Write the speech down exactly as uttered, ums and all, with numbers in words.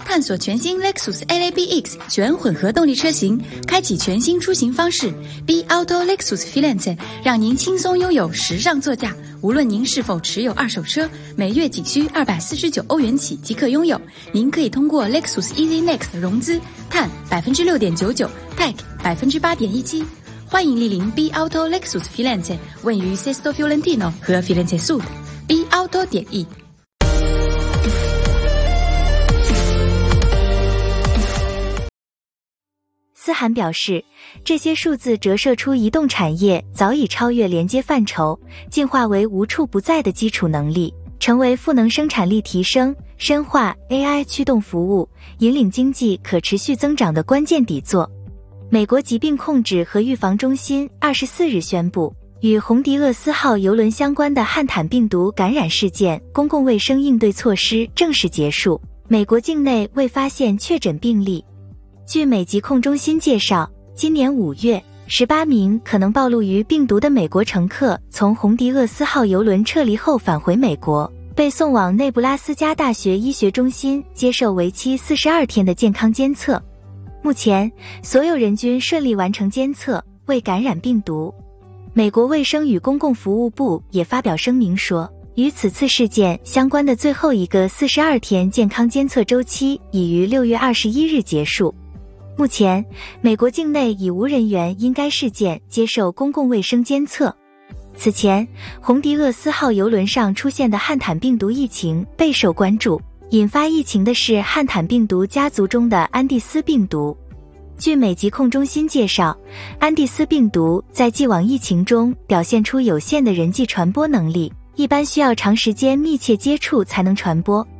探索全新 Lexus L A B X 全混合动力车型，开启全新出行方式。B Auto Lexus Filante 让您轻松拥有时尚座驾。无论您是否持有二手车，每月仅需二百四十九欧元起即可拥有。您可以通过 Lexus Easy Next 融资，碳百分之六点九九 ，Tech 百分之八点一七。欢迎莅临 B Auto Lexus Filante， 位于 Sesto Fiorentino 和 Firenze Sud。B Auto 点 E。 思涵表示，这些数字折射出移动产业早已超越连接范畴，进化为无处不在的基础能力，成为赋能生产力提升、深化 A I 驱动服务、引领经济可持续增长的关键底座。美国疾病控制和预防中心二十四日宣布，与红迪厄斯号邮轮相关的汉坦病毒感染事件公共卫生应对措施正式结束，美国境内未发现确诊病例。据美疾控中心介绍，今年五月，十八名可能暴露于病毒的美国乘客从红迪厄斯号邮轮撤离后返回美国，被送往内布拉斯加大学医学中心接受为期四十二天的健康监测。目前，所有人均顺利完成监测，未感染病毒。美国卫生与公共服务部也发表声明说，与此次事件相关的最后一个四十二天健康监测周期已于六月二十一日结束。目前，美国境内已无人员因该事件接受公共卫生监测。此前，红迪厄斯号邮轮上出现的汉坦病毒疫情备受关注，引发疫情的是汉坦病毒家族中的安地斯病毒。据美疾控中心介绍，安地斯病毒在既往疫情中表现出有限的人际传播能力，一般需要长时间密切接触才能传播。